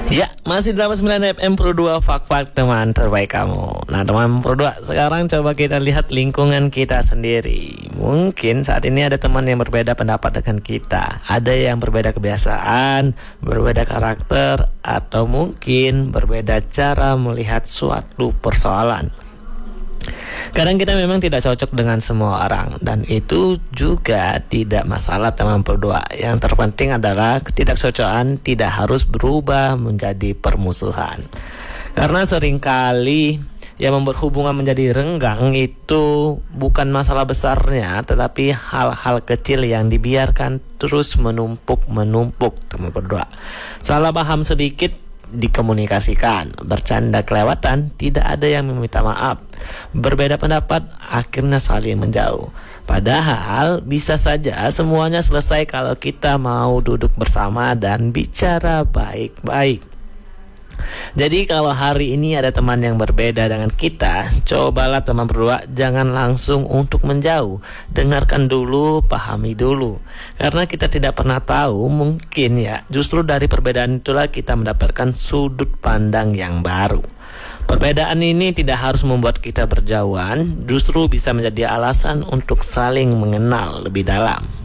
Ya, masih 89 FM Pro 2 Fak-Fak teman terbaik kamu. Nah teman Pro 2, sekarang coba kita lihat lingkungan kita sendiri. Mungkin saat ini ada teman yang berbeda pendapat dengan kita. Ada yang berbeda kebiasaan, berbeda karakter, atau mungkin berbeda cara melihat suatu persoalan. Kadang kita memang tidak cocok dengan semua orang, dan itu juga tidak masalah teman berdua. Yang terpenting adalah ketidakcocokan tidak harus berubah menjadi permusuhan. Karena seringkali yang membuat hubungan menjadi renggang itu bukan masalah besarnya, tetapi hal-hal kecil yang dibiarkan terus menumpuk teman berdua. Salah paham sedikit dikomunikasikan, bercanda kelewatan, tidak ada yang meminta maaf, berbeda pendapat akhirnya saling menjauh. Padahal bisa saja semuanya selesai kalau kita mau duduk bersama dan bicara baik-baik. Jadi kalau hari ini ada teman yang berbeda dengan kita, cobalah teman berdua jangan langsung untuk menjauh. Dengarkan dulu, pahami dulu. Karena kita tidak pernah tahu, mungkin ya justru dari perbedaan itulah kita mendapatkan sudut pandang yang baru. Perbedaan ini tidak harus membuat kita berjauhan, justru bisa menjadi alasan untuk saling mengenal lebih dalam.